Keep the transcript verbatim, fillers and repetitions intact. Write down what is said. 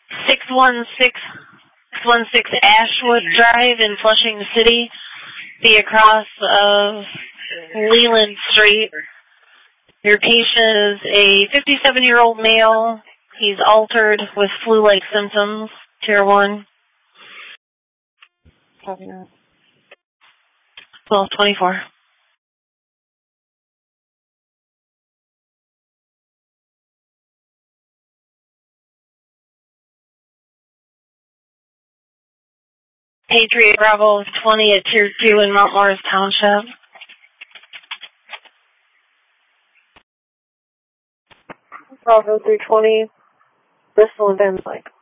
six one six, six one six Ashwood Drive in Flushing City, be across of Leland Street. Your patient is a fifty-seven-year-old male. He's altered with flu-like symptoms, tier one. twelve twenty-four. Patriot Bravo twenty at tier two in Mount Morris Township. Bravo three twenty, Bristol and Van Dyke.